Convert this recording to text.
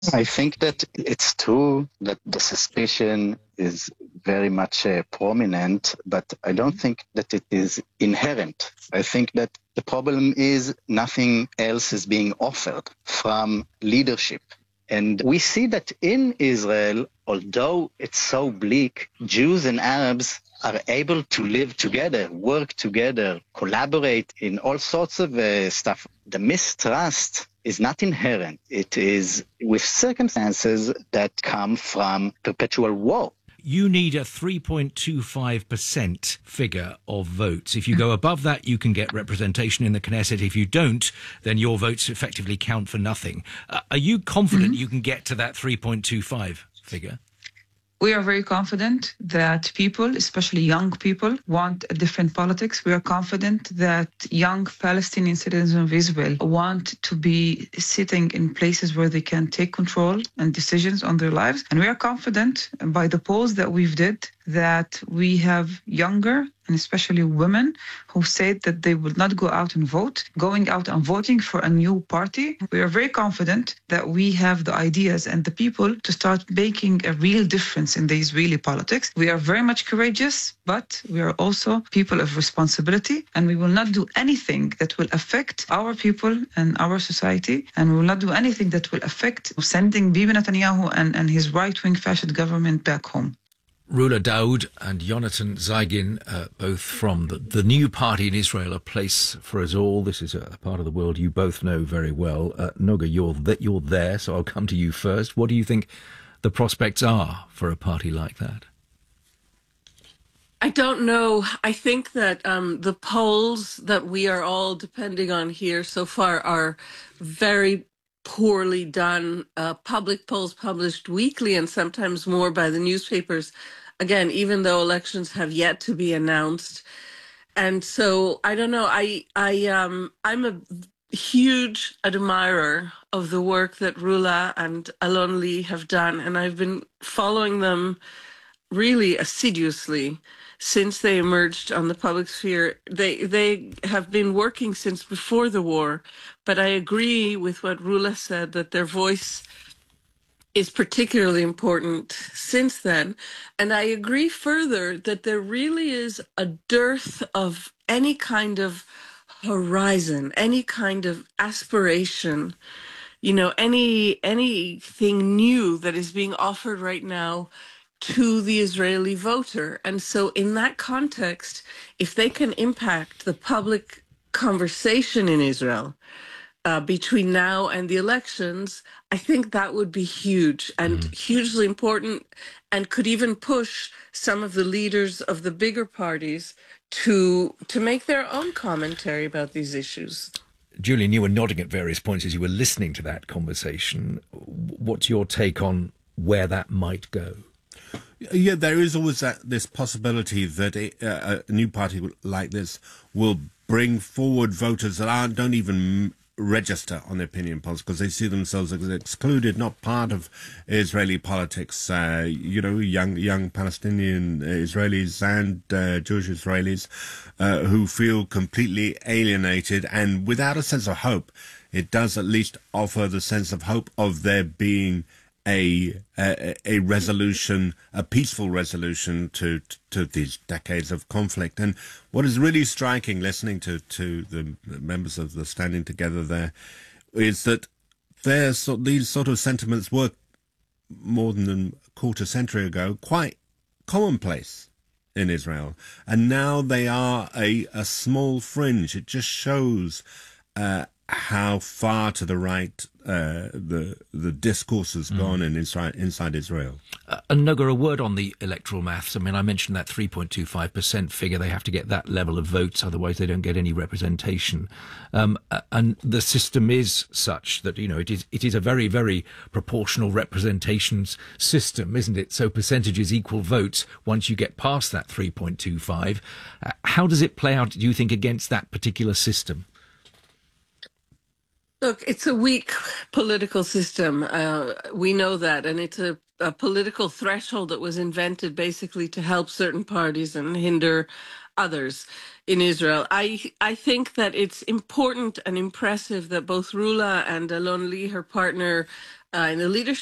I think that it's true that the suspicion is very much prominent, but I don't think that it is inherent. I think that the problem is nothing else is being offered from leadership. And we see that in Israel, although it's so bleak, Jews and Arabs are able to live together, work together, collaborate in all sorts of stuff. The mistrust is not inherent. It is with circumstances that come from perpetual war. You need a 3.25% figure of votes. If you go above that, you can get representation in the Knesset. If you don't, then your votes effectively count for nothing. Are you confident you can get to that 3.25 figure? We are very confident that people, especially young people, want a different politics. We are confident that young Palestinian citizens of Israel want to be sitting in places where they can take control and decisions on their lives. And we are confident by the polls that we've did that we have younger and especially women who said that they would not go out and vote, going out and voting for a new party. We are very confident that we have the ideas and the people to start making a real difference in the Israeli politics. We are very much courageous, but we are also people of responsibility, and we will not do anything that will affect our people and our society, and we will not do anything that will affect sending Bibi Netanyahu and his right-wing fascist government back home. Rula Daoud and Yonatan Zeigin, both from the new party in Israel, A Place for Us All. This is a part of the world you both know very well. Noga, you're there, so I'll come to you first. What do you think the prospects are for a party like that? I don't know. I think that the polls that we are all depending on here so far are very poorly done. Public polls published weekly and sometimes more by the newspapers. Again, even though elections have yet to be announced. And so I don't know. I'm a huge admirer of the work that Rula and Alon Lee have done, and I've been following them really assiduously since they emerged on the public sphere. They have been working since before the war, but I agree with what Rula said, that their voice is particularly important since then. And I agree further that there really is a dearth of any kind of horizon, any kind of aspiration, anything new that is being offered right now to the Israeli voter. And so in that context, if they can impact the public conversation in Israel between now and the elections, I think that would be huge and hugely important, and could even push some of the leaders of the bigger parties to make their own commentary about these issues. Julian, you were nodding at various points as you were listening to that conversation. What's your take on where that might go? Yeah, there is always this possibility that a new party like this will bring forward voters that don't even register on the opinion polls because they see themselves as excluded, not part of Israeli politics. Young Palestinian Israelis and Jewish Israelis who feel completely alienated and without a sense of hope. It does at least offer the sense of hope of there being a resolution, a peaceful resolution to these decades of conflict. And what is really striking, listening to the members of the Standing Together there, is that these sort of sentiments were more than a quarter century ago quite commonplace in Israel, and now they are a small fringe. It just shows how far to the right the discourse has gone inside Israel. And Noga, a word on the electoral maths. I mean, I mentioned that 3.25% figure. They have to get that level of votes, otherwise they don't get any representation. And the system is such that, it is a very, very proportional representations system, isn't it? So percentages equal votes once you get past that 3.25. How does it play out, do you think, against that particular system? Look, it's a weak political system. We know that. And it's a political threshold that was invented basically to help certain parties and hinder others in Israel. I think that it's important and impressive that both Rula and Alon Lee, her partner, in the leadership